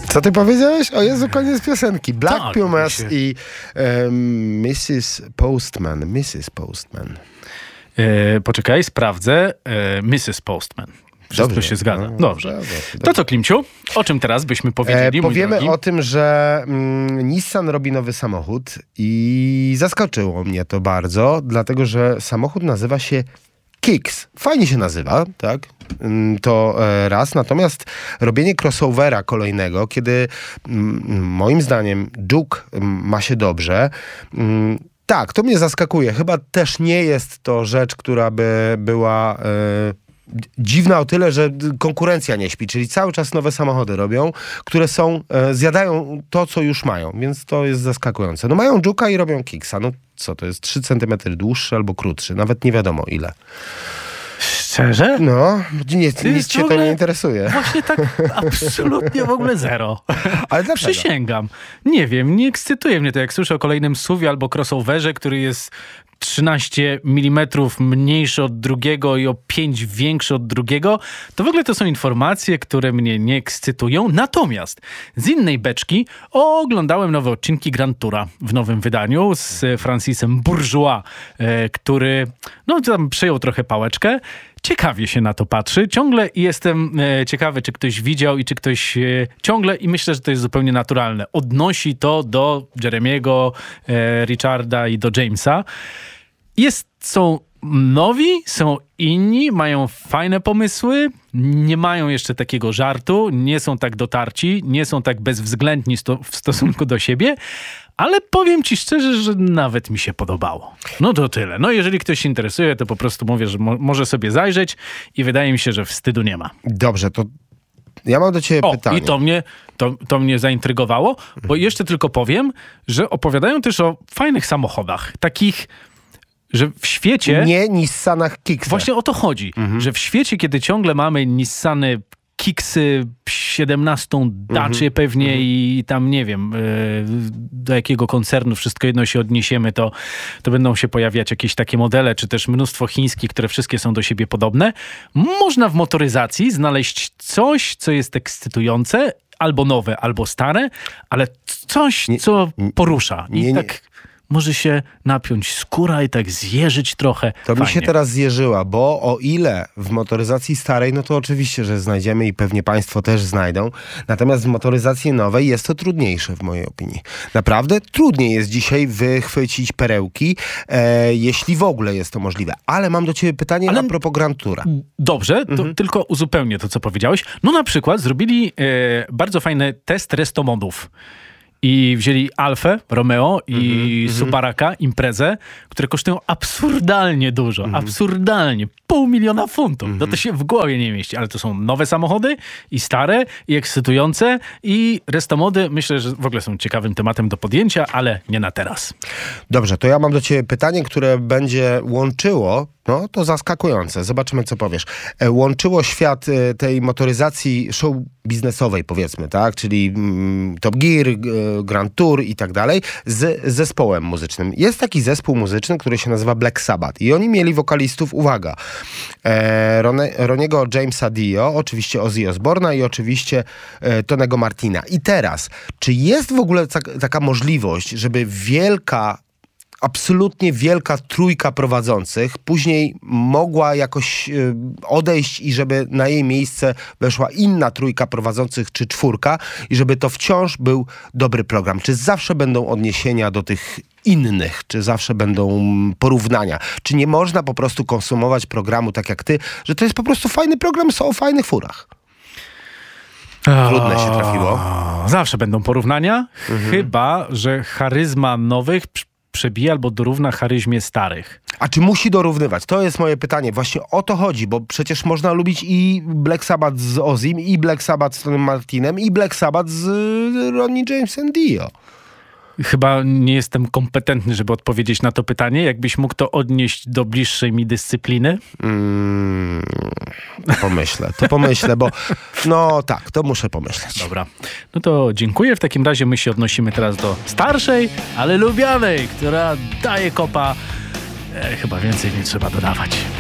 Co ty powiedziałeś? O Jezu, koniec piosenki. Black Tak, Pumas i Mrs. Postman. Poczekaj, sprawdzę. Mrs. Postman. Wszystko Dobrze, się zgadza. no, Dobrze. To co, Klimciu? O czym teraz byśmy powiedzieli? Powiemy o tym, że Nissan robi nowy samochód i zaskoczyło mnie to bardzo, dlatego że samochód nazywa się Kicks. Fajnie się nazywa, tak? To raz. Natomiast robienie crossovera kolejnego, kiedy moim zdaniem Juke ma się dobrze, tak, to mnie zaskakuje. Chyba też nie jest to rzecz, która by była dziwna o tyle, że konkurencja nie śpi, czyli cały czas nowe samochody robią, które zjadają to, co już mają, więc to jest zaskakujące. No mają Juke'a i robią Kicksa. No co, to jest 3 cm dłuższy albo krótszy, nawet nie wiadomo ile. Szczerze? No, nic cię to nie interesuje. Właśnie tak absolutnie w ogóle zero. Ale dlaczego? Przysięgam. Nie wiem, nie ekscytuje mnie to, jak słyszę o kolejnym SUV-ie albo crossoverze, który jest 13 mm mniejszy od drugiego i o 5 większy od drugiego, to w ogóle to są informacje, które mnie nie ekscytują. Natomiast z innej beczki oglądałem nowe odcinki Grand Toura w nowym wydaniu z Francisem Bourgeois, który tam przejął trochę pałeczkę. Ciekawie się na to patrzy. Ciągle jestem ciekawy, czy ktoś widział i czy ktoś ciągle, i myślę, że to jest zupełnie naturalne, odnosi to do Jeremiego, Richarda i do Jamesa. Są nowi, są inni, mają fajne pomysły, nie mają jeszcze takiego żartu, nie są tak dotarci, nie są tak bezwzględni w stosunku do siebie, ale powiem ci szczerze, że nawet mi się podobało. No to tyle. No jeżeli ktoś się interesuje, to po prostu mówię, że może sobie zajrzeć i wydaje mi się, że wstydu nie ma. Dobrze, to ja mam do ciebie pytanie. I to mnie zaintrygowało, bo jeszcze tylko powiem, że opowiadają też o fajnych samochodach, takich, że w świecie... Nie Nissanach Kicksy. Właśnie o to chodzi, że w świecie, kiedy ciągle mamy Nissany Kicksy, 17 Dacie pewnie i tam nie wiem, do jakiego koncernu, wszystko jedno się odniesiemy, to będą się pojawiać jakieś takie modele, czy też mnóstwo chińskich, które wszystkie są do siebie podobne. Można w motoryzacji znaleźć coś, co jest ekscytujące, albo nowe, albo stare, ale coś, co porusza. I tak może się napiąć skóra i tak zjeżyć trochę. To fajnie. Mi się teraz zjeżyła, bo o ile w motoryzacji starej, no to oczywiście, że znajdziemy i pewnie państwo też znajdą. Natomiast w motoryzacji nowej jest to trudniejsze w mojej opinii. Naprawdę trudniej jest dzisiaj wychwycić perełki, jeśli w ogóle jest to możliwe. Ale mam do ciebie pytanie a propos Grand Toura. Dobrze, to tylko uzupełnię to, co powiedziałeś. No na przykład zrobili bardzo fajny test restomodów. I wzięli Alfę, Romeo i Subaraka, Imprezę, które kosztują absurdalnie dużo. Absurdalnie. 500 000 funtów. No to się w głowie nie mieści. Ale to są nowe samochody i stare, i ekscytujące. I restomody myślę, że w ogóle są ciekawym tematem do podjęcia, ale nie na teraz. Dobrze, to ja mam do ciebie pytanie, które będzie łączyło, no to zaskakujące. Zobaczymy, co powiesz. Łączyło świat tej motoryzacji show biznesowej, powiedzmy, tak? Czyli Top Gear, Grand Tour i tak dalej, z zespołem muzycznym. Jest taki zespół muzyczny, który się nazywa Black Sabbath i oni mieli wokalistów, uwaga, Roniego Jamesa Dio, oczywiście Ozzy Osbourna i oczywiście Tonego Martina. I teraz, czy jest w ogóle taka możliwość, żeby absolutnie wielka trójka prowadzących później mogła jakoś odejść i żeby na jej miejsce weszła inna trójka prowadzących czy czwórka i żeby to wciąż był dobry program? Czy zawsze będą odniesienia do tych innych? Czy zawsze będą porównania? Czy nie można po prostu konsumować programu tak jak ty, że to jest po prostu fajny program, są o fajnych furach? Trudne się trafiło. Zawsze będą porównania, chyba że charyzma nowych przebija albo dorówna charyzmie starych. A czy musi dorównywać? To jest moje pytanie. Właśnie o to chodzi, bo przecież można lubić i Black Sabbath z Ozzym, i Black Sabbath z Tonym Martinem, i Black Sabbath z Ronnie Jamesem Dio. Chyba nie jestem kompetentny, żeby odpowiedzieć na to pytanie. Jakbyś mógł to odnieść do bliższej mi dyscypliny? Pomyślę, bo no tak, to muszę pomyśleć. Dobra, no to dziękuję. W takim razie my się odnosimy teraz do starszej, ale lubianej, która daje kopa. Chyba więcej nie trzeba dodawać.